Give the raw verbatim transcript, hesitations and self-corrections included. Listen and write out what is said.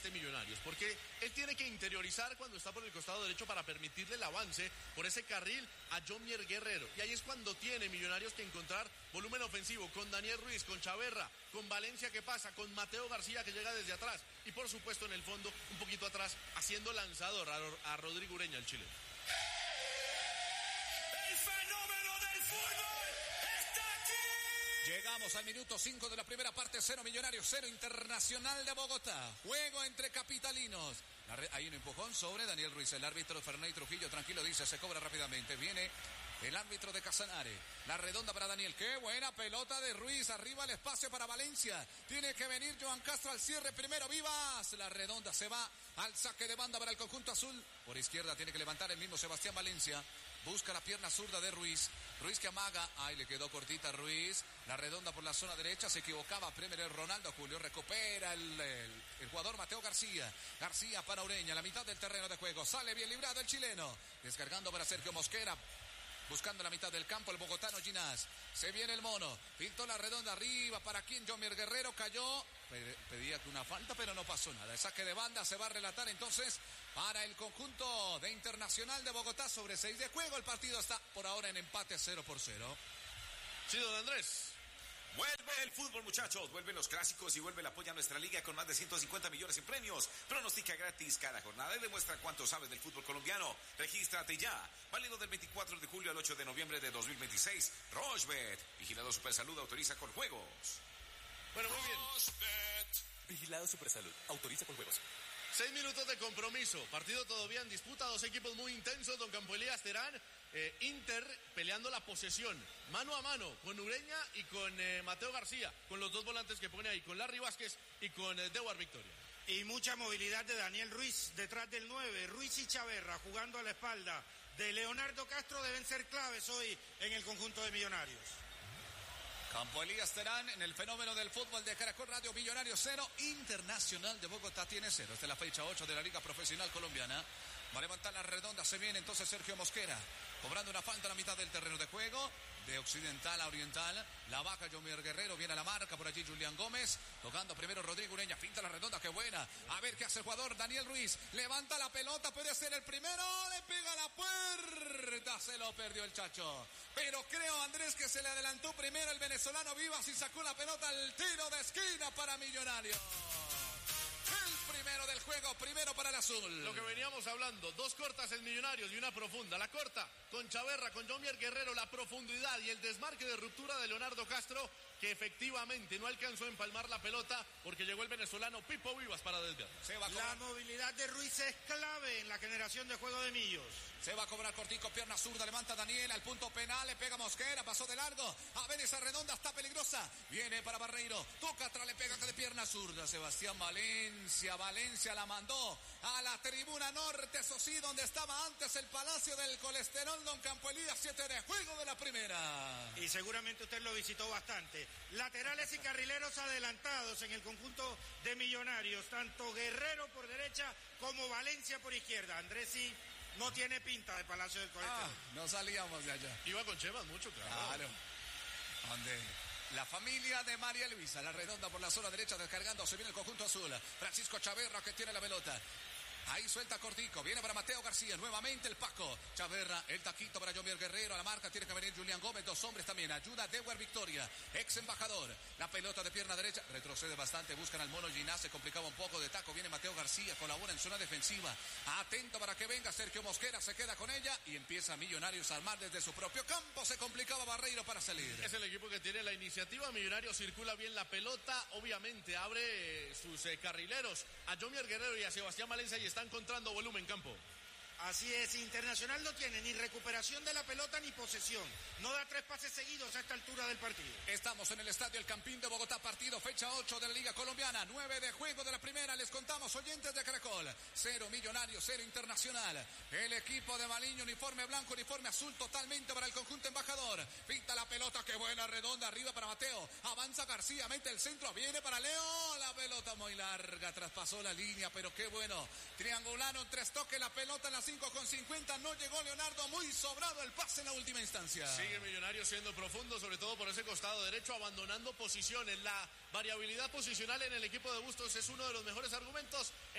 hace Millonarios, porque él tiene que interiorizar cuando está por el costado derecho para permitirle el avance por ese carril a Jomier Guerrero. Y ahí es cuando tiene Millonarios que encontrar volumen ofensivo con Daniel Ruiz, con Chaverra, con Valencia que pasa, con Mateo García que llega desde atrás y por supuesto en el fondo un poquito atrás haciendo lanzador a, a Rodrigo Ureña, el chileno. El fenómeno del fútbol está aquí. Llegamos al minuto cinco de la primera parte. Cero Millonarios, cero Internacional de Bogotá. Juego entre capitalinos. Hay un empujón sobre Daniel Ruiz. El árbitro Ferney Trujillo, tranquilo, dice, se cobra rápidamente. Viene el árbitro de Casanare. La redonda para Daniel. Qué buena pelota de Ruiz. Arriba el espacio para Valencia. Tiene que venir Joan Castro al cierre primero. ¡Vivas! La redonda se va al saque de banda para el conjunto azul. Por izquierda tiene que levantar el mismo Sebastián Valencia. Busca la pierna zurda de Ruiz. Ruiz que amaga. Ay, le quedó cortita Ruiz. La redonda por la zona derecha. Se equivocaba. Premier Ronaldo Julio. Recupera el, el, el jugador Mateo García. García para Ureña. La mitad del terreno de juego. Sale bien librado el chileno. Descargando para Sergio Mosquera. Buscando la mitad del campo el bogotano Ginás. Se viene el mono. Pintó la redonda arriba. ¿Para quién? Jomier Guerrero cayó. Pedía que una falta, pero no pasó nada. El saque de banda se va a relatar entonces para el conjunto de Internacional de Bogotá sobre seis de juego. El partido está por ahora en empate cero por cero. Sí, don Andrés. Vuelve el fútbol, muchachos, vuelven los clásicos y vuelve el apoyo a nuestra liga con más de ciento cincuenta millones en premios. Pronostica gratis cada jornada y demuestra cuánto sabes del fútbol colombiano. Regístrate ya. Válido del veinticuatro de julio al ocho de noviembre de dos mil veintiséis. Rochebet. Vigilado Supersalud, autoriza con juegos. Bueno, muy bien. Rochebet. Vigilado Supersalud, autoriza con juegos. Seis minutos de compromiso, partido todavía en disputa, dos equipos muy intensos, don Campo Elías Terán, eh, Inter peleando la posesión, mano a mano, con Ureña y con eh, Mateo García, con los dos volantes que pone ahí, con Larry Vázquez y con eh, Dewar Victoria. Y mucha movilidad de Daniel Ruiz detrás del nueve, Ruiz y Chaverra jugando a la espalda de Leonardo Castro deben ser claves hoy en el conjunto de Millonarios. Campo Elías Terán en el fenómeno del fútbol de Caracol Radio. Millonarios cero, Internacional de Bogotá tiene cero. Esta es la fecha ocho de la Liga Profesional Colombiana. Va a levantar la redonda, se viene entonces Sergio Mosquera, cobrando una falta a la mitad del terreno de juego, de occidental a oriental. La baja Jomier Guerrero, viene a la marca por allí Julián Gómez, tocando primero Rodrigo Ureña, finta la redonda, qué buena. A ver qué hace el jugador Daniel Ruiz, levanta la pelota, puede ser el primero, le pega a la puerta, se lo perdió el Chacho. Pero creo, Andrés, que se le adelantó primero el venezolano Vivas y sacó la pelota al tiro de esquina para Millonarios. El primero del juego, primero para el azul. Lo que veníamos hablando, dos cortas en Millonarios y una profunda. La corta con Chaverra, con Jomier Guerrero, la profundidad y el desmarque de ruptura de Leonardo Castro, que efectivamente no alcanzó a empalmar la pelota porque llegó el venezolano Pipo Vivas para desviar. Se va a la movilidad de Ruiz es clave en la generación de juego de Millos. Se va a cobrar cortico, pierna zurda, levanta Daniel al punto penal, le pega Mosquera, pasó de largo. A ver, esa redonda está peligrosa. Viene para Barreiro, toca atrás, le pega de pierna zurda. Sebastián Valencia, Valencia la mandó a la tribuna norte, eso sí, donde estaba antes el Palacio del Colesterol, don Campo Elías, siete de juego de la primera. Y seguramente usted lo visitó bastante. Laterales y carrileros adelantados en el conjunto de Millonarios, tanto Guerrero por derecha como Valencia por izquierda. Andrés sí no tiene pinta de Palacio del Colesterol. Ah, no salíamos de allá. Iba con Chevas mucho, claro. Claro. ¿Dónde? La familia de María Luisa, la redonda por la zona derecha descargando, se viene el conjunto azul. Francisco Chaverra que tiene la pelota. Ahí suelta cortico, viene para Mateo García, nuevamente el Paco. Chaverra, el taquito para Jomier Guerrero, a la marca tiene que venir Julián Gómez, dos hombres también, ayuda Dewar Victoria, ex embajador. La pelota de pierna derecha, retrocede bastante, buscan al mono Ginás, se complicaba un poco de taco, viene Mateo García, colabora en zona defensiva. Atento para que venga Sergio Mosquera, se queda con ella y empieza Millonarios a armar desde su propio campo, se complicaba Barreiro para salir. Es el equipo que tiene la iniciativa, Millonarios circula bien la pelota, obviamente abre sus eh, carrileros a Jomier Guerrero y a Sebastián Valencia y está encontrando volumen campo. Así es, Internacional no tiene ni recuperación de la pelota ni posesión. No da tres pases seguidos a esta altura del partido. Estamos en el Estadio El Campín de Bogotá, partido fecha ocho de la Liga Colombiana, nueve de juego de la primera. Les contamos, oyentes de Caracol, cero Millonarios, cero Internacional. El equipo de Maliño, uniforme blanco, uniforme azul totalmente para el conjunto embajador. Pinta la pelota, qué buena redonda, arriba para Mateo. Avanza García, mete el centro, viene para Leo. La pelota muy larga, traspasó la línea, pero qué bueno. Triangularon tres toques, la pelota en la cinco con cincuenta, no llegó Leonardo, muy sobrado el pase en la última instancia. Sigue Millonarios siendo profundo, sobre todo por ese costado derecho, abandonando posiciones. La variabilidad posicional en el equipo de Bustos es uno de los mejores argumentos.